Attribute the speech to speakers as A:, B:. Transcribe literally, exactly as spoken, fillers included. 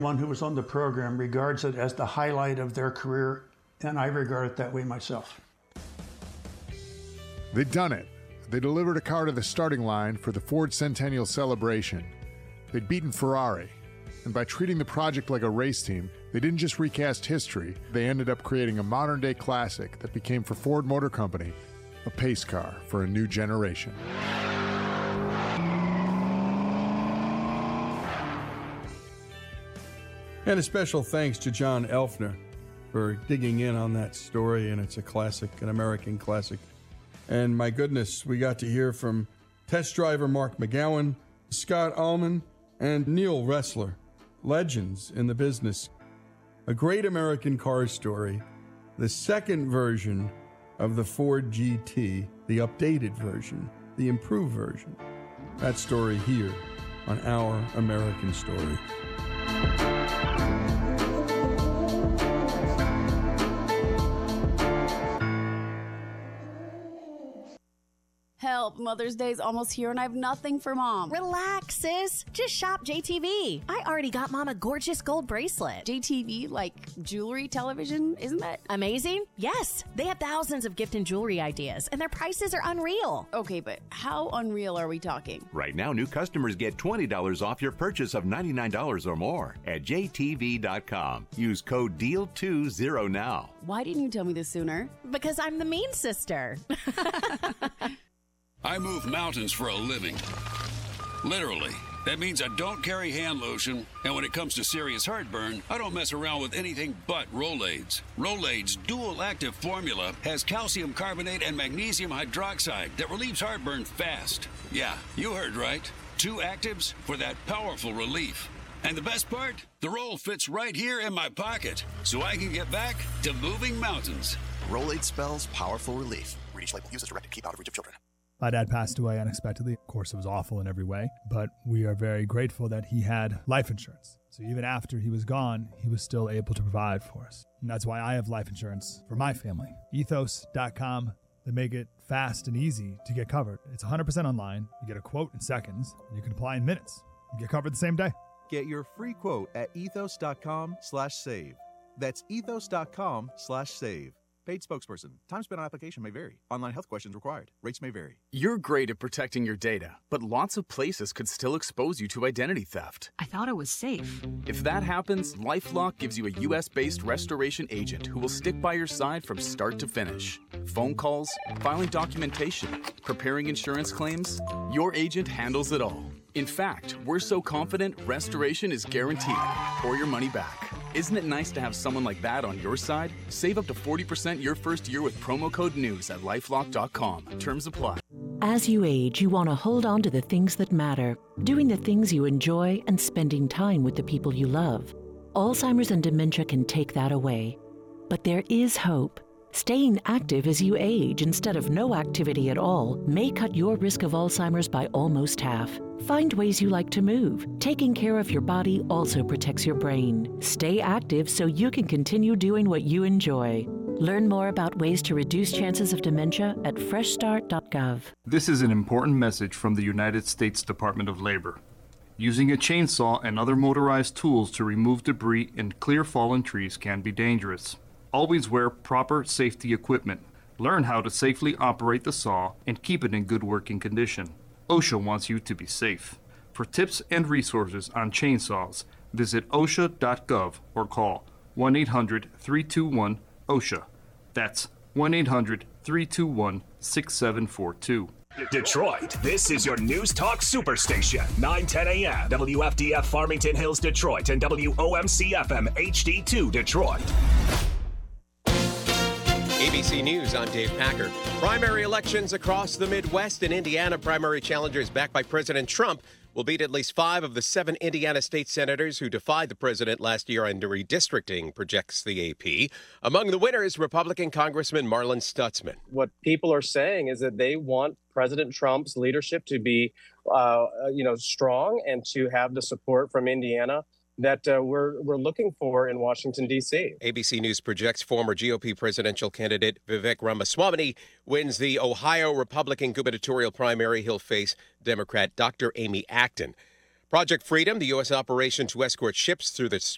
A: One who was on the program regards it as the highlight of their career, and I regard it that way myself.
B: They'd done it. They delivered a car to the starting line for the Ford Centennial celebration. They'd beaten Ferrari. And by treating the project like a race team, they didn't just recast history, they ended up creating a modern-day classic that became, for Ford Motor Company, a pace car for a new generation.
C: And a special thanks to John Elfner for digging in on that story, and it's a classic, an American classic. And my goodness, we got to hear from test driver Mark McGowan, Scott Allman, and Neil Ressler, legends in the business. A great American car story, the second version of the Ford G T, the updated version, the improved version. That story here on Our American Story.
D: Help, Mother's Day's almost here and I have nothing for Mom.
E: Relax, sis. Just shop J T V. I already got Mom a gorgeous gold bracelet.
D: J T V, like jewelry, television, isn't that
E: amazing? Yes. They have thousands of gift and jewelry ideas, and their prices are unreal.
D: Okay, but how unreal are we talking?
F: Right now, new customers get twenty dollars off your purchase of ninety-nine dollars or more at J T V dot com. Use code D E A L twenty now.
D: Why didn't you tell me this sooner?
E: Because I'm the mean sister.
G: I move mountains for a living. Literally. That means I don't carry hand lotion, and when it comes to serious heartburn, I don't mess around with anything but Rolaids. Rolaids' dual-active formula has calcium carbonate and magnesium hydroxide that relieves heartburn fast. Yeah, you heard right. Two actives for that powerful relief. And the best part? The roll fits right here in my pocket, so I can get back to moving mountains.
H: Rolaid spells powerful relief. Read each label. Use as directed. Keep out of reach of children.
I: My dad passed away unexpectedly. Of course, it was awful in every way, but we are very grateful that he had life insurance. So even after he was gone, he was still able to provide for us. And that's why I have life insurance for my family. ethos dot com. They make it fast and easy to get covered. It's one hundred percent online. You get a quote in seconds, and you can apply in minutes. You get covered the same day.
J: Get your free quote at ethos dot com slash save. That's ethos dot com slash save. Paid spokesperson. Time spent on application may vary. Online health questions required. Rates may vary.
K: You're great at protecting your data, but lots of places could still expose you to identity theft.
L: I thought it was safe.
K: If that happens, LifeLock gives you a U S-based restoration agent who will stick by your side from start to finish. Phone calls, filing documentation, preparing insurance claims, your agent handles it all. In fact, we're so confident restoration is guaranteed or your money back. Isn't it nice to have someone like that on your side? Save up to forty percent your first year with promo code NEWS at lifelock dot com. Terms apply.
M: As you age, you want to hold on to the things that matter, doing the things you enjoy and spending time with the people you love. Alzheimer's and dementia can take that away. But there is hope. Staying active as you age instead of no activity at all may cut your risk of Alzheimer's by almost half. Find ways you like to move. Taking care of your body also protects your brain. Stay active so you can continue doing what you enjoy. Learn more about ways to reduce chances of dementia at fresh start dot gov.
N: This is an important message from the United States Department of Labor. Using a chainsaw and other motorized tools to remove debris and clear fallen trees can be dangerous. Always wear proper safety equipment. Learn how to safely operate the saw and keep it in good working condition. OSHA wants you to be safe. For tips and resources on chainsaws, visit osha dot gov or call one eight hundred three two one OSHA. That's one eight hundred three two one six seven four two.
O: Detroit, this is your News Talk Superstation. nine ten a.m. W F D F Farmington Hills, Detroit, and W O M C F M H D two, Detroit.
P: A B C News, I'm Dave Packer. Primary elections across the Midwest. In Indiana, primary challengers backed by President Trump will beat at least five of the seven Indiana state senators who defied the president last year on redistricting, projects the A P. Among the winners, Republican Congressman Marlin Stutzman.
Q: What people are saying is that they want President Trump's leadership to be, uh, you know, strong and to have the support from Indiana that uh, we're we're looking for in Washington, D C.
P: A B C News projects former G O P presidential candidate Vivek Ramaswamy wins the Ohio Republican gubernatorial primary. He'll face Democrat Doctor Amy Acton. Project Freedom, the U S operation to escort ships through the